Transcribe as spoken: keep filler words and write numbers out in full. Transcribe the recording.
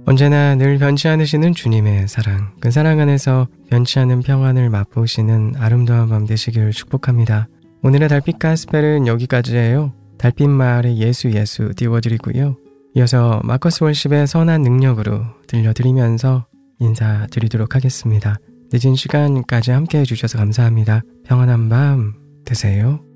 언제나 늘 변치 않으시는 주님의 사랑, 그 사랑 안에서 변치 않은 평안을 맛보시는 아름다운 밤 되시길 축복합니다. 오늘의 달빛 가스펠은 여기까지예요. 달빛 마을의 예수 예수 띄워드리고요. 이어서 마커스 월십의 선한 능력으로 들려드리면서 인사드리도록 하겠습니다. 늦은 시간까지 함께 해주셔서 감사합니다. 평안한 밤 되세요.